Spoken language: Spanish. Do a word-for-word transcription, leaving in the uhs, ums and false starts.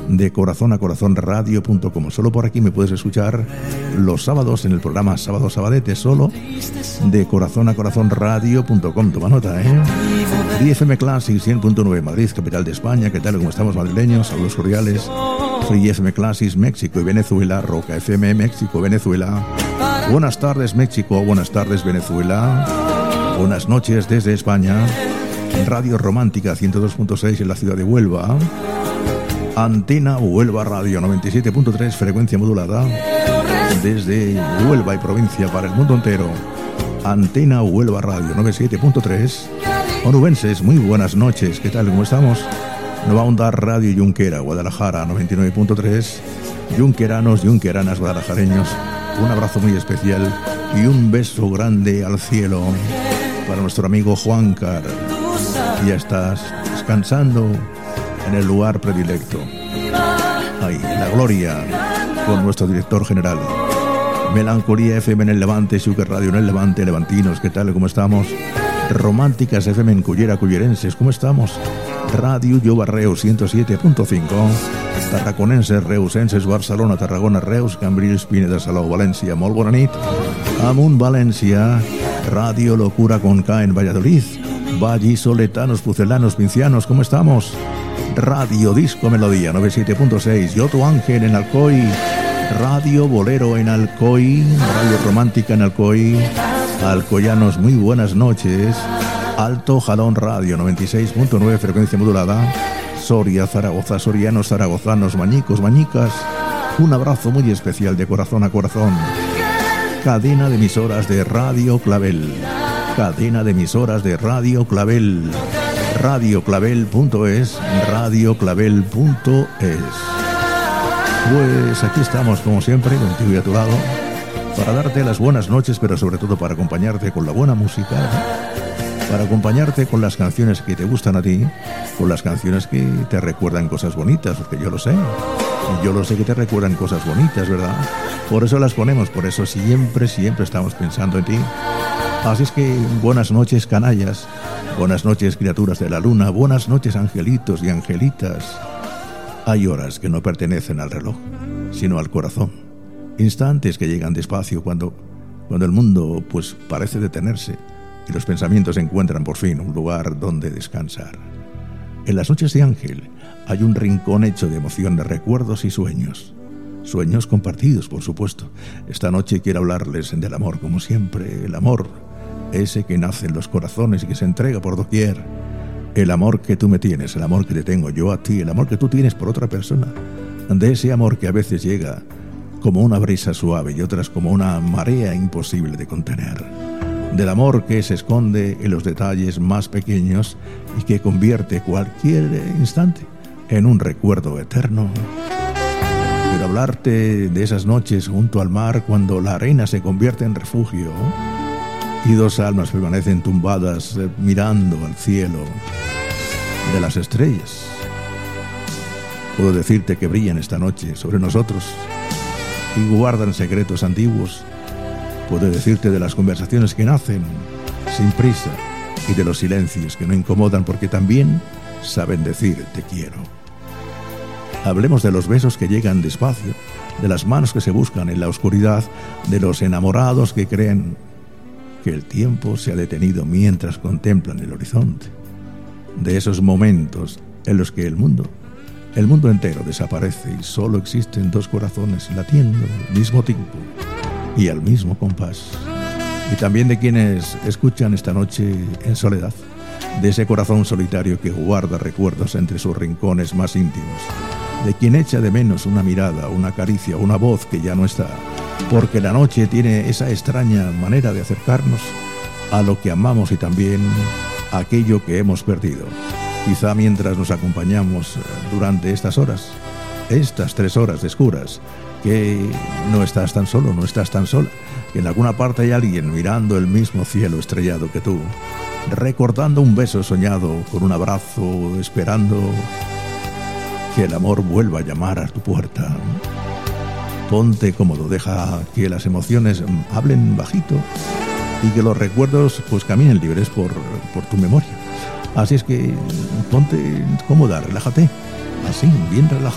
de corazón a corazón radio punto com. Solo por aquí me puedes escuchar los sábados en el programa Sábado Sabadete, solo de corazón a corazón radio punto com. Toma nota, ¿eh? D F M Classic cien punto nueve Madrid, capital de España. ¿Qué tal? ¿Cómo estamos, madrileños? Saludos cordiales. Free F M Classic México y Venezuela. Roca F M México, Venezuela. Buenas tardes, México. Buenas tardes, Venezuela. Buenas noches desde España. Radio Romántica ciento dos punto seis en la ciudad de Huelva. Antena Huelva Radio noventa y siete punto tres, frecuencia modulada. Desde Huelva y provincia para el mundo entero. Antena Huelva Radio noventa y siete punto tres. Onubenses, muy buenas noches. ¿Qué tal? ¿Cómo estamos? Nueva Onda Radio Junquera, Guadalajara noventa y nueve punto tres. Junqueranos, junqueranas, guadalajareños, un abrazo muy especial y un beso grande al cielo para nuestro amigo Juancar. Ya estás descansando en el lugar predilecto. Ahí, la gloria, con nuestro director general. Melancolía F M en el Levante, Sugar Radio en el Levante, levantinos, ¿qué tal? ¿Cómo estamos? Románticas F M en Cullera, cullerenses, ¿cómo estamos? Radio Lloba Reus ciento siete punto cinco. Tarraconenses, reusenses, Barcelona, Tarragona, Reus, Cambrils, Pineda, Salou, Valencia, molt bona nit. Amunt, Valencia. Radio Locura con K en Valladolid. Vallisoletanos, pucelanos, pincianos, ¿cómo estamos? Radio Disco Melodía noventa y siete punto seis. Yoto Ángel en Alcoy. Radio Bolero en Alcoy. Radio Romántica en Alcoy. Alcoyanos, muy buenas noches. Alto Jalón Radio noventa y seis punto nueve, frecuencia modulada. Soria, Zaragoza, sorianos, zaragozanos, mañicos, mañicas. Un abrazo muy especial de corazón a corazón. Cadena de emisoras de Radio Clavel. Cadena de emisoras de Radio Clavel. radio clavel punto es. radio clavel punto es. Pues aquí estamos como siempre, contigo y a tu lado, para darte las buenas noches, pero sobre todo para acompañarte con la buena música, para acompañarte con las canciones que te gustan a ti, con las canciones que te recuerdan cosas bonitas, porque yo lo sé, yo lo sé que te recuerdan cosas bonitas, ¿verdad? Por eso las ponemos, por eso siempre, siempre estamos pensando en ti. Así es que buenas noches, canallas, buenas noches, criaturas de la luna, buenas noches, angelitos y angelitas. Hay horas que no pertenecen al reloj, sino al corazón. Instantes que llegan despacio cuando, cuando el mundo pues parece detenerse y los pensamientos encuentran por fin un lugar donde descansar. En las noches de Ángel hay un rincón hecho de emoción, de recuerdos y sueños. Sueños compartidos, por supuesto. Esta noche quiero hablarles del amor, como siempre. El amor, ese que nace en los corazones y que se entrega por doquier. El amor que tú me tienes, el amor que te tengo yo a ti, el amor que tú tienes por otra persona. De ese amor que a veces llega como una brisa suave y otras como una marea imposible de contener. Del amor que se esconde en los detalles más pequeños y que convierte cualquier instante en un recuerdo eterno. Quiero hablarte de esas noches junto al mar cuando la arena se convierte en refugio y dos almas permanecen tumbadas eh, mirando al cielo de las estrellas. Puedo decirte que brillan esta noche sobre nosotros y guardan secretos antiguos. Puedo decirte de las conversaciones que nacen sin prisa y de los silencios que no incomodan porque también saben decir te quiero. Hablemos de los besos que llegan despacio, de las manos que se buscan en la oscuridad, de los enamorados que creen que el tiempo se ha detenido mientras contemplan el horizonte, de esos momentos en los que el mundo, el mundo entero desaparece y solo existen dos corazones latiendo al mismo tiempo y al mismo compás. Y también de quienes escuchan esta noche en soledad, de ese corazón solitario que guarda recuerdos entre sus rincones más íntimos, de quien echa de menos una mirada, una caricia, una voz que ya no está, porque la noche tiene esa extraña manera de acercarnos a lo que amamos y también a aquello que hemos perdido. Quizá mientras nos acompañamos durante estas horas, estas tres horas de oscuras, que no estás tan solo, no estás tan sola, que en alguna parte hay alguien mirando el mismo cielo estrellado que tú, recordando un beso soñado con un abrazo, esperando que el amor vuelva a llamar a tu puerta. Ponte cómodo, deja que las emociones hablen bajito y que los recuerdos pues caminen libres por, por tu memoria. Así es que ponte cómoda, relájate, así, bien relajado.